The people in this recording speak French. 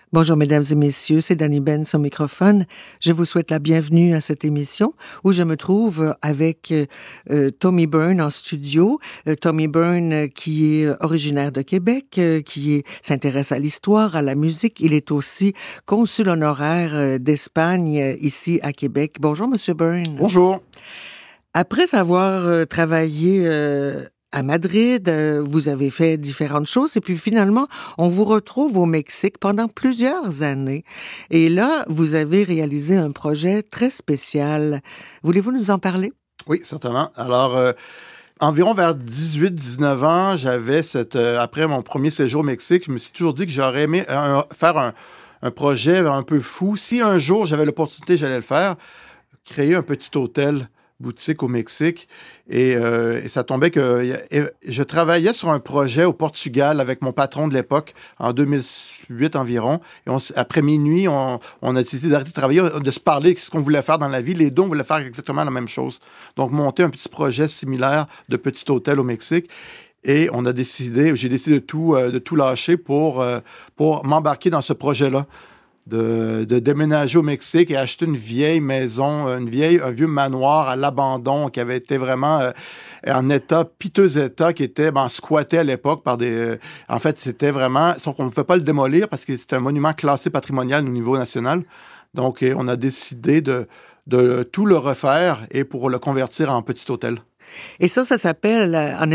Bonjour mesdames et messieurs, c'est Dani Benz au microphone. Je vous souhaite la bienvenue à cette émission où je me trouve avec Tommy Byrne en studio. Tommy Byrne qui est originaire de Québec, s'intéresse à l'histoire, à la musique. Il est aussi consul honoraire d'Espagne ici à Québec. Bonjour monsieur Byrne. Bonjour. Après avoir travaillé à Madrid, vous avez fait différentes choses et puis finalement, on vous retrouve au Mexique pendant plusieurs années. Et là, vous avez réalisé un projet très spécial. Voulez-vous nous en parler? Oui, certainement. Alors, environ vers 18-19 ans, j'avais après mon premier séjour au Mexique, je me suis toujours dit que j'aurais aimé faire un projet un peu fou. Si un jour j'avais l'opportunité, j'allais le faire, créer un petit hôtel boutique au Mexique. Et ça tombait que je travaillais sur un projet au Portugal avec mon patron de l'époque, en 2008 environ. Et après minuit, on a décidé d'arrêter de travailler, de se parler de ce qu'on voulait faire dans la vie. Les deux, on voulait faire exactement la même chose. Donc, monter un petit projet similaire de petit hôtel au Mexique. Et j'ai décidé de tout lâcher pour m'embarquer dans ce projet-là. De déménager au Mexique et acheter une vieille maison, un vieux manoir à l'abandon qui avait été vraiment en piteux état, qui était squatté à l'époque par des... en fait, c'était vraiment... Sauf qu'on ne pouvait pas le démolir parce que c'était un monument classé patrimonial au niveau national. Donc, on a décidé de tout le refaire et pour le convertir en petit hôtel. Et ça s'appelle en